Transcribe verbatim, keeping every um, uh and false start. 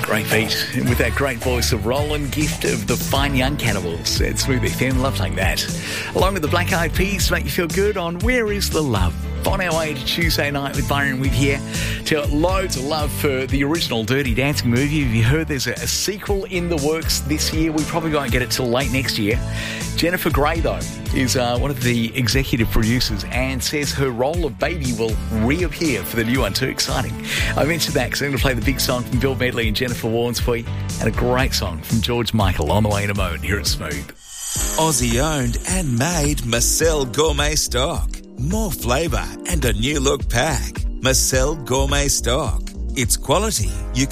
Great beat. And with that great voice of Roland Gift of the Fine Young Cannibals at Smooth F M. Love like that. Along with the Black Eyed Peas to make you feel good on Where Is the Love? On our way to Tuesday night with Byron with here to loads of love for the original Dirty Dancing movie. Have you heard there's a, a sequel in the works this year? We probably won't get it till late next year. Jennifer Grey, though, is uh, one of the executive producers and says her role of Baby will reappear for the new one. Too exciting. I mentioned that because I'm going to play the big song from Bill Medley and Jennifer Warnes for you, and a great song from George Michael on the way in a moment here at Smooth. Aussie owned and made Marcel Gourmet Stock. More flavour and a new look pack. Marcel Gourmet Stock. It's quality you